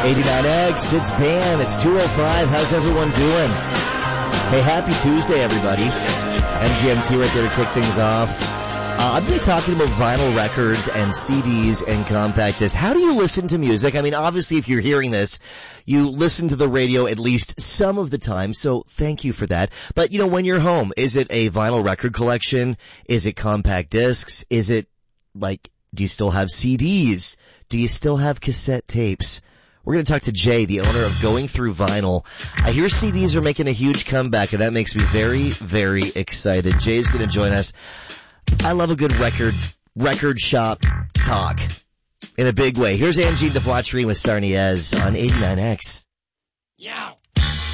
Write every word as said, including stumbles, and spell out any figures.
eighty-nine X, it's Dan, it's two oh five, how's everyone doing? Hey, happy Tuesday, everybody. M G M T right there to kick things off. Uh, I'm going to be talking about vinyl records and C Ds and compact discs. How do you listen to music? I mean, obviously, if you're hearing this, you listen to the radio at least some of the time, so thank you for that. But, you know, when you're home, is it a vinyl record collection? Is it compact discs? Is it, like, do you still have C Ds? Do you still have cassette tapes? We're going to talk to Jay, the owner of Going Through Vinyl. I hear C Ds are making a huge comeback, and that makes me very, very excited. Jay's going to join us. I love a good record, record shop talk in a big way. Here's Angie DeFlatchery with Sarniez on eighty-nine X. Yeah.